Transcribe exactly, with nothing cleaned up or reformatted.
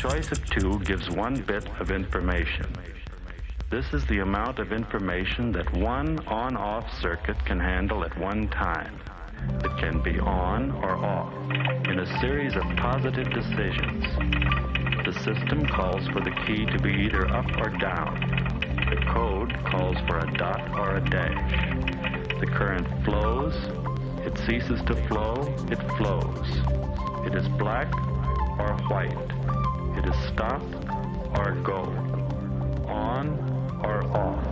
choice of two gives one bit of information. This is the amount of information that one on-off circuit can handle at one time. It can be on or off in a series of positive decisions. The system calls for the key to be either up or down. The code calls for a dot or a dash. The current flows. It ceases to flow. It flows. It is black or white. It is stop or go. On or off.